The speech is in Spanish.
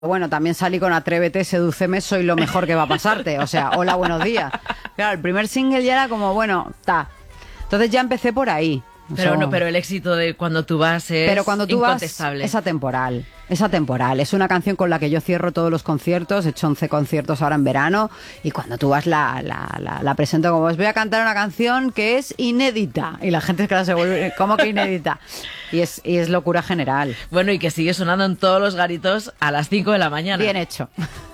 Bueno, también salí con Atrévete, Sedúceme, soy lo mejor que va a pasarte. O sea, hola, buenos días. Claro, el primer single ya era como, bueno, Entonces ya empecé por ahí. Pero no, pero el éxito de Cuando tú vas es Pero cuando tú incontestable. vas, es atemporal. Es atemporal. Es una canción con la que yo cierro todos los conciertos. He hecho 11 conciertos ahora en verano. Y cuando tú vas la presento como, os voy a cantar una canción que es inédita. Y la gente es que se vuelve, ¿cómo que inédita? Y es locura general. Bueno, y que sigue sonando en todos los garitos a las 5 de la mañana. Bien hecho.